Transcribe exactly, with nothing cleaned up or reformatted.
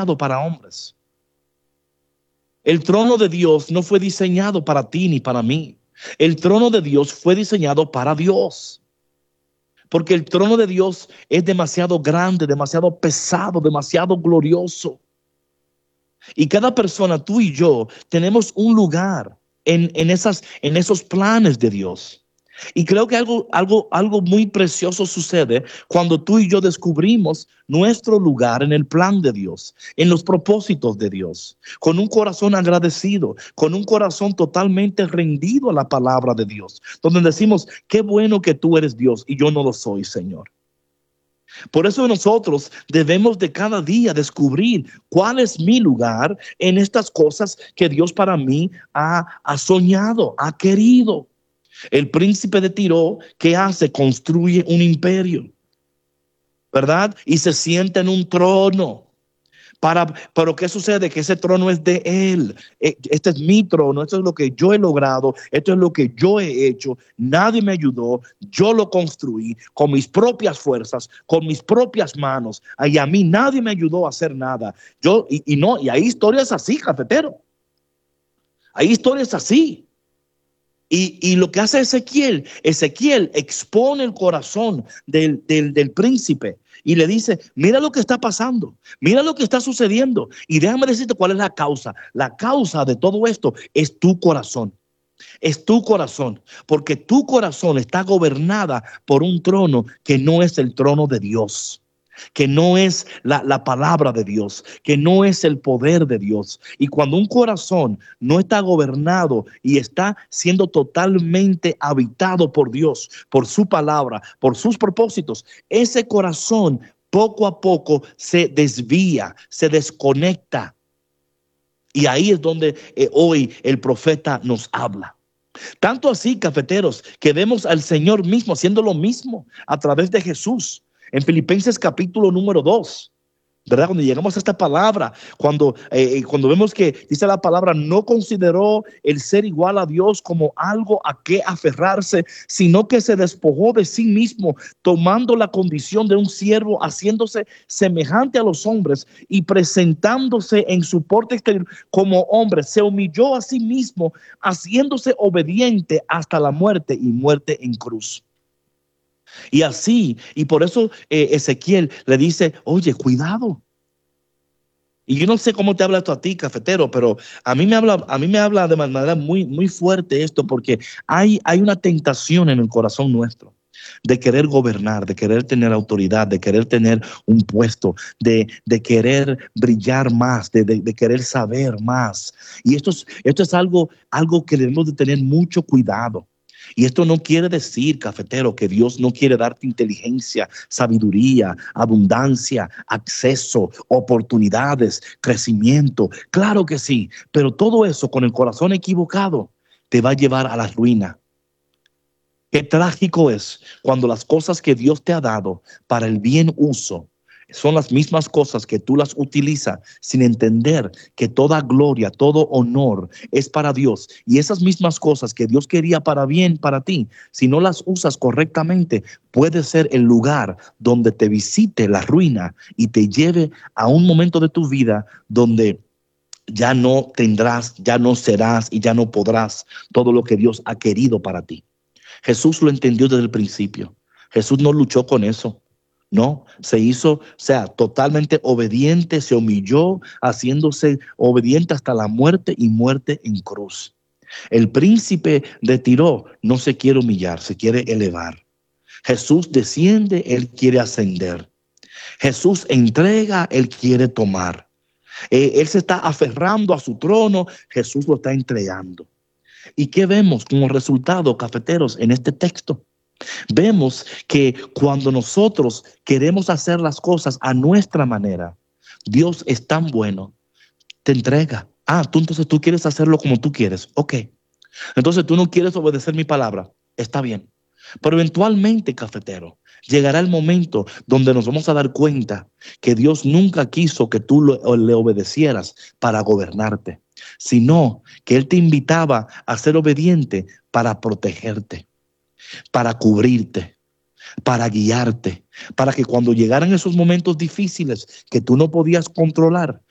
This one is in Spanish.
diseñado para hombres. El trono de Dios no fue diseñado para ti ni para mí. El trono de Dios fue diseñado para Dios. Porque el trono de Dios es demasiado grande, demasiado pesado, demasiado glorioso. Y cada persona, tú y yo, tenemos un lugar en, en, esas, en esos planes de Dios. Y creo que algo, algo, algo muy precioso sucede cuando tú y yo descubrimos nuestro lugar en el plan de Dios, en los propósitos de Dios, con un corazón agradecido, con un corazón totalmente rendido a la palabra de Dios, donde decimos, qué bueno que tú eres Dios y yo no lo soy, Señor. Por eso nosotros debemos de cada día descubrir cuál es mi lugar en estas cosas que Dios para mí ha, ha soñado, ha querido. El príncipe de Tiro, ¿qué hace? Construye un imperio, ¿verdad? Y se sienta en un trono. Para, pero ¿qué sucede? Que ese trono es de él. Este es mi trono. Esto es lo que yo he logrado. Esto es lo que yo he hecho. Nadie me ayudó. Yo lo construí con mis propias fuerzas, con mis propias manos. Y a mí nadie me ayudó a hacer nada. Yo, y, y no, y hay historias así, cafetero. Hay historias así. Y, y lo que hace Ezequiel, Ezequiel expone el corazón del, del, del príncipe y le dice, mira lo que está pasando, mira lo que está sucediendo. Y déjame decirte cuál es la causa. La causa de todo esto es tu corazón. Es tu corazón, porque tu corazón está gobernada por un trono que no es el trono de Dios. Que no es la, la palabra de Dios, que no es el poder de Dios. Y cuando un corazón no está gobernado y está siendo totalmente habitado por Dios, por su palabra, por sus propósitos, ese corazón poco a poco se desvía, se desconecta. Y ahí es donde eh, hoy el profeta nos habla. Tanto así, cafeteros, que vemos al Señor mismo haciendo lo mismo a través de Jesús. En Filipenses capítulo número dos, ¿verdad? Cuando llegamos a esta palabra, cuando, eh, cuando vemos que dice la palabra, no consideró el ser igual a Dios como algo a que aferrarse, sino que se despojó de sí mismo, tomando la condición de un siervo, haciéndose semejante a los hombres y presentándose en su porte exterior como hombre. Se humilló a sí mismo, haciéndose obediente hasta la muerte y muerte en cruz. Y así, y por eso eh, Ezequiel le dice, oye, cuidado. Y yo no sé cómo te habla esto a ti, cafetero, pero a mí me habla, a mí me habla de manera muy, muy fuerte esto, porque hay, hay una tentación en el corazón nuestro de querer gobernar, de querer tener autoridad, de querer tener un puesto, de, de querer brillar más, de, de, de querer saber más. Y esto es, esto es algo, algo que debemos de tener mucho cuidado. Y esto no quiere decir, cafetero, que Dios no quiere darte inteligencia, sabiduría, abundancia, acceso, oportunidades, crecimiento. Claro que sí, pero todo eso con el corazón equivocado te va a llevar a la ruina. Qué trágico es cuando las cosas que Dios te ha dado para el bien uso son las mismas cosas que tú las utilizas sin entender que toda gloria, todo honor es para Dios. Y esas mismas cosas que Dios quería para bien para ti, si no las usas correctamente, puede ser el lugar donde te visite la ruina y te lleve a un momento de tu vida donde ya no tendrás, ya no serás y ya no podrás todo lo que Dios ha querido para ti. Jesús lo entendió desde el principio. Jesús no luchó con eso. No, se hizo, o sea, totalmente obediente, se humilló, haciéndose obediente hasta la muerte y muerte en cruz. El príncipe de Tiro no se quiere humillar, se quiere elevar. Jesús desciende, él quiere ascender. Jesús entrega, él quiere tomar. Eh, él se está aferrando a su trono, Jesús lo está entregando. ¿Y qué vemos como resultado, cafeteros, en este texto? Vemos que cuando nosotros queremos hacer las cosas a nuestra manera, Dios es tan bueno, te entrega. Ah, tú entonces tú quieres hacerlo como tú quieres. Ok. Entonces tú no quieres obedecer mi palabra. Está bien. Pero eventualmente, cafetero, llegará el momento donde nos vamos a dar cuenta que Dios nunca quiso que tú lo, le obedecieras para gobernarte, sino que Él te invitaba a ser obediente para protegerte, para cubrirte, para guiarte, para que cuando llegaran esos momentos difíciles que tú no podías controlar,